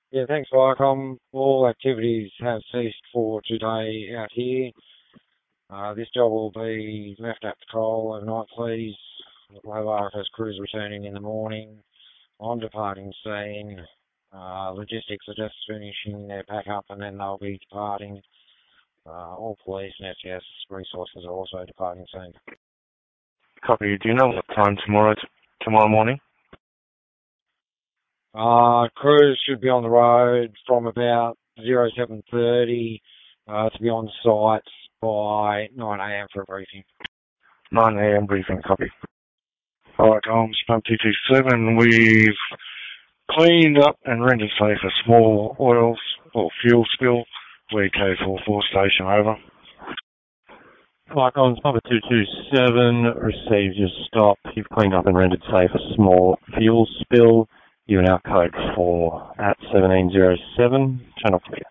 Yeah, thanks, Vicom. All activities have ceased for today out here. This job will be left at patrol overnight, please. We'll have RFS crews returning in the morning. On departing scene, logistics are just finishing their pack up and then they'll be departing. All police and SES resources are also departing soon. Copy. Do you know what time tomorrow morning? Crews should be on the road from about 07:30 to be on site by 9 a.m. for a briefing. 9 a.m. briefing. Copy. All right, Holmes, Pump 227. We've cleaned up and rendered safe a small oil or fuel spill. VK44 station over. Icons number 227, received your stop. You've cleaned up and rendered safe a small fuel spill. You are now code 4 at 1707. Channel clear.